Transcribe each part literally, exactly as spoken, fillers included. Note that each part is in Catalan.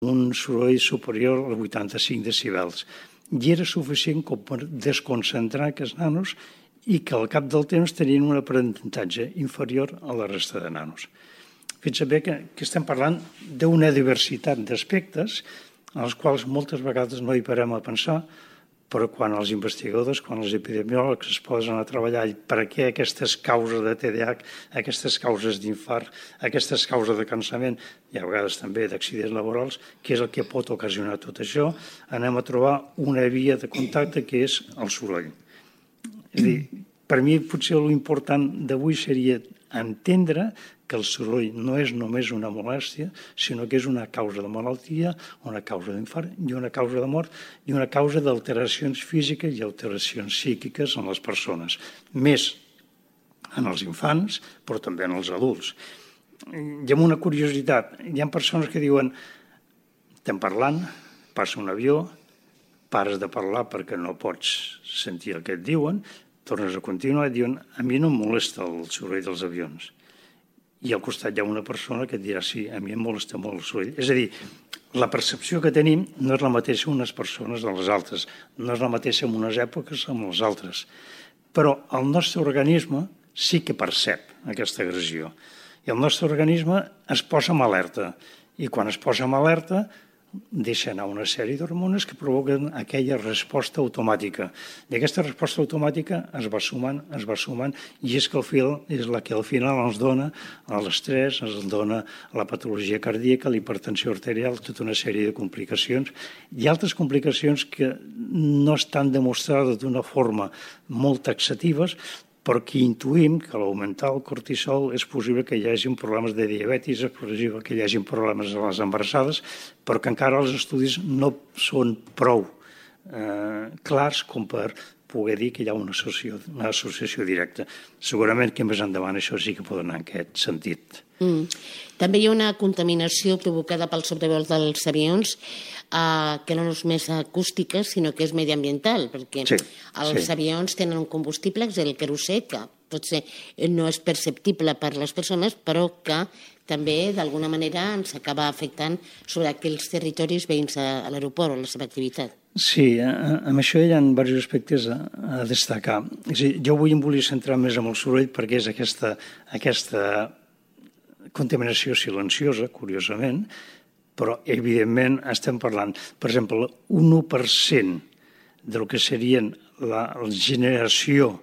un soroll superior als vuitanta-cinc decibels. I era suficient com per desconcentrar aquests nanos i que al cap del temps tenien un aprenentatge inferior a la resta de nanos. Fins bé que, que estem parlant d'una diversitat d'aspectes als quals moltes vegades no hi parem a pensar, però quan els investigadors, quan els epidemiòlegs es posen a treballar per què aquestes causes de T D A H, aquestes causes d'infart, aquestes causes de cansament i a vegades també d'accidents laborals, què és el que pot ocasionar tot això, anem a trobar una via de contacte que és el soroll. És a dir, per mi potser l'important d'avui seria entendre que el soroll no és només una molèstia, sinó que és una causa de malaltia, una causa d'infart i una causa de mort i una causa d'alteracions físiques i alteracions psíquiques en les persones. Més en els infants, però també en els adults. I amb una curiositat, hi ha persones que diuen estem parlant, passa un avió, pares de parlar perquè no pots sentir el que et diuen, tornes a continuar i diuen a mi no em molesta el soroll dels avions. I al costat hi ha una persona que et dirà sí, a mi em molesta molt el soroll. És a dir, la percepció que tenim no és la mateixa unes persones de les altres, no és la mateixa en unes èpoques amb les altres. Però el nostre organisme sí que percep aquesta agressió. I el nostre organisme es posa en alerta. I quan es posa en alerta deixa anar una sèrie d'hormones que provoquen aquella resposta automàtica. I aquesta resposta automàtica es va sumant, es va sumant, i és que al final, és la que al final ens dona l'estrès, ens dona la patologia cardíaca, la hipertensió arterial, tota una sèrie de complicacions i altres complicacions que no estan demostrades d'una forma molt taxatives, però que intuïm que a l'augmentar el cortisol és possible que hi hagi problemes de diabetis, és possible que hi hagi problemes a les embarassades, però que encara els estudis no són prou eh, clars com per poder dir que hi ha una associació, una associació directa. Segurament que més endavant això sí que pot anar en aquest sentit. Mm. També hi ha una contaminació provocada pel sobrevols dels avions eh, que no és més acústica, sinó que és mediambiental, perquè sí, els sí. avions tenen un combustible, que és el querosè, que potser no és perceptible per les persones, però que també d'alguna manera ens acaba afectant sobre aquells territoris veïns a, a l'aeroport o la seva activitat. Sí, amb això hi ha diversos aspectes a, a destacar. És a dir, jo avui em volia centrar més en el soroll perquè és aquesta, aquesta contaminació silenciosa, curiosament, però evidentment estem parlant, per exemple, un u per cent del que serien la, la generació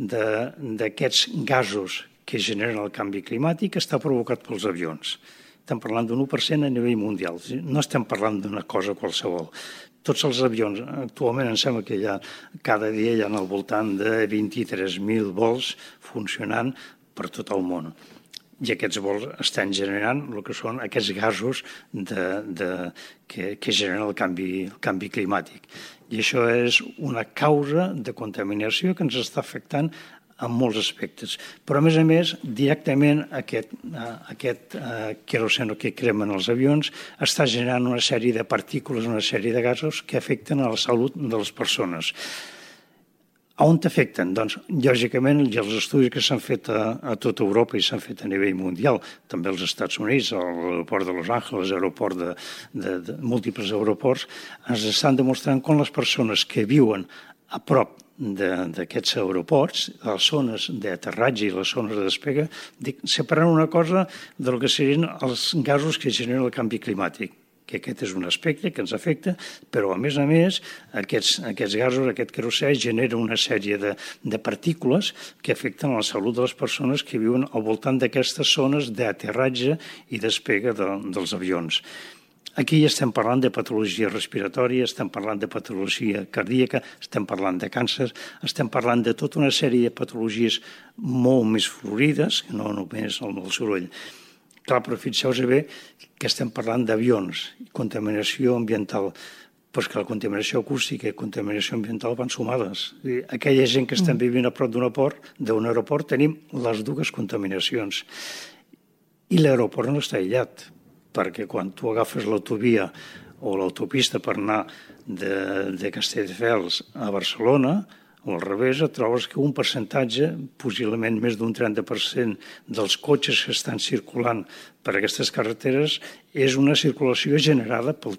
d'aquests gasos que generen el canvi climàtic està provocat pels avions. Estem parlant d'un u per cent a nivell mundial, no estem parlant d'una cosa qualsevol. Tots els avions, actualment em sembla que hi ha, cada dia hi ha al voltant de vint-i-tres mil vols funcionant per tot el món. I aquests vols estan generant el que són aquests gasos de, de, que, que generen el canvi, el canvi climàtic. I això és una causa de contaminació que ens està afectant en molts aspectes. Però, a més a més, directament aquest, aquest eh, querosè que cremen els avions està generant una sèrie de partícules, una sèrie de gasos que afecten a la salut de les persones. A on t'afecten? Doncs, lògicament, els estudis que s'han fet a, a tota Europa i s'han fet a nivell mundial, també als Estats Units, a l'aeroport de Los Angeles, l'aeroport de, de, de múltiples aeroports, ens estan demostrant com les persones que viuen a prop d'aquests aeroports, les zones d'aterratge i les zones de despega, separen una cosa del que serien els gasos que generen el canvi climàtic, que aquest és un aspecte que ens afecta, però a més a més aquests, aquests gasos, aquest querosè genera una sèrie de, de partícules que afecten la salut de les persones que viuen al voltant d'aquestes zones d'aterratge i despega de, dels avions. Aquí estem parlant de patologia respiratòria, estem parlant de patologia cardíaca, estem parlant de càncer, estem parlant de tota una sèrie de patologies molt més florides, no només el del soroll. Clar, però fixeu-vos bé que estem parlant d'avions, contaminació ambiental, però que la contaminació acústica i contaminació ambiental van sumades. Aquella gent que estem vivint a prop d'un aeroport, d'un aeroport tenim les dues contaminacions. I l'aeroport no està aïllat, perquè quan tu agafes l'autovia o l'autopista per anar de, de Castelldefels a Barcelona, o al revés, et trobes que un percentatge, possiblement més d'un trenta per cent dels cotxes que estan circulant per aquestes carreteres és una circulació generada pel